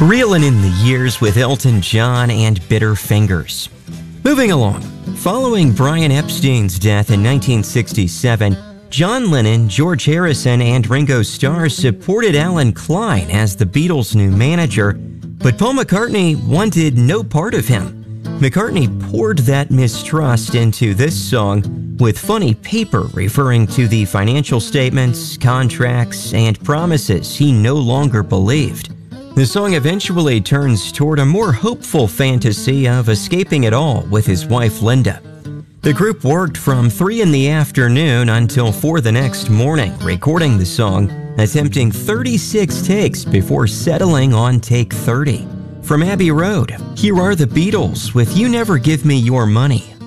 Reeling in the years with Elton John and Bitter Fingers. Moving along, following Brian Epstein's death in 1967, John Lennon, George Harrison, and Ringo Starr supported Alan Klein as the Beatles' new manager, but Paul McCartney wanted no part of him. McCartney poured that mistrust into this song with funny paper referring to the financial statements, contracts, and promises he no longer believed. The song eventually turns toward a more hopeful fantasy of escaping it all with his wife Linda. The group worked from 3 in the afternoon until 4 the next morning, recording the song, attempting 36 takes before settling on take 30. From Abbey Road, here are the Beatles with You Never Give Me Your Money.